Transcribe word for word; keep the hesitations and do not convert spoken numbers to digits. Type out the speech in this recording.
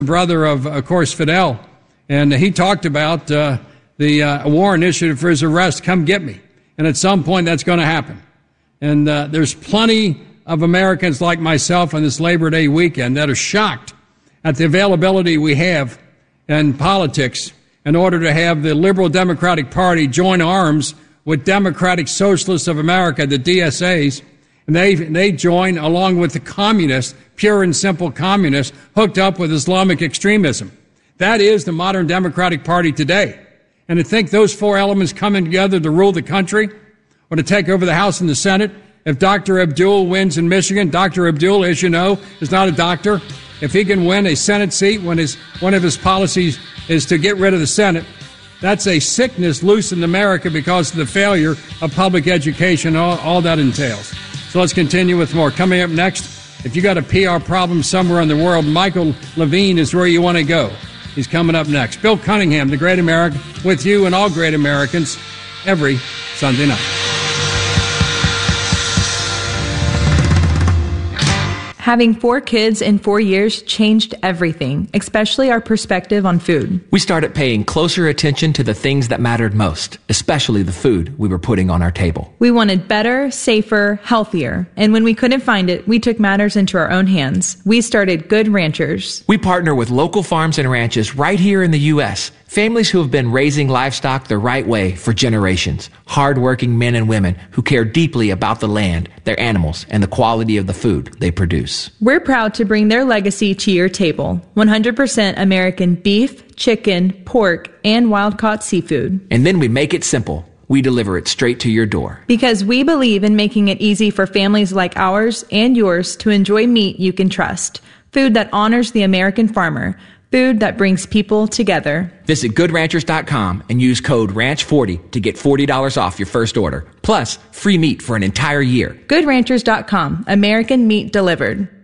brother of, of course, Fidel. And he talked about uh, the uh, war initiative for his arrest, come get me. And at some point that's going to happen. And uh, there's plenty of Americans like myself on this Labor Day weekend that are shocked at the availability we have in politics in order to have the Liberal Democratic Party join arms with Democratic Socialists of America, the D S As, and they they join along with the communists, pure and simple communists, hooked up with Islamic extremism. That is the modern Democratic Party today. And to think those four elements coming together to rule the country or to take over the House and the Senate, if Doctor Abdul wins in Michigan, Doctor Abdul, as you know, is not a doctor. If he can win a Senate seat when his, one of his policies is to get rid of the Senate, that's a sickness loose in America because of the failure of public education, all, all that entails. So let's continue with more. Coming up next, if you got a P R problem somewhere in the world, Michael Levine is where you want to go. He's coming up next. Bill Cunningham, the Great American, with you and all great Americans every Sunday night. Having four kids in four years changed everything, especially our perspective on food. We started paying closer attention to the things that mattered most, especially the food we were putting on our table. We wanted better, safer, healthier. And when we couldn't find it, we took matters into our own hands. We started Good Ranchers. We partner with local farms and ranches right here in the U S, families who have been raising livestock the right way for generations. Hard-working men and women who care deeply about the land, their animals, and the quality of the food they produce. We're proud to bring their legacy to your table. one hundred percent American beef, chicken, pork, and wild-caught seafood. And then we make it simple. We deliver it straight to your door. Because we believe in making it easy for families like ours and yours to enjoy meat you can trust. Food that honors the American farmer. Food that brings people together. Visit good ranchers dot com and use code ranch forty to get forty dollars off your first order. Plus, free meat for an entire year. good ranchers dot com. American meat delivered.